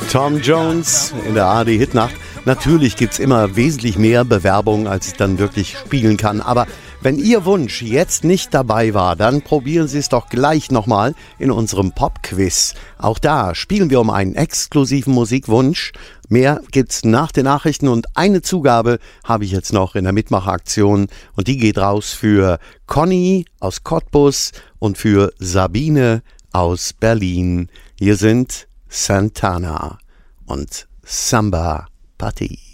Tom Jones in der ARD-Hitnacht. Natürlich gibt's immer wesentlich mehr Bewerbungen, als ich dann wirklich spielen kann. Aber wenn Ihr Wunsch jetzt nicht dabei war, dann probieren Sie es doch gleich nochmal in unserem Pop-Quiz. Auch da spielen wir um einen exklusiven Musikwunsch. Mehr gibt's nach den Nachrichten und eine Zugabe habe ich jetzt noch in der Mitmachaktion und die geht raus für Conny aus Cottbus und für Sabine aus Berlin. Hier sind Santana und Samba Party.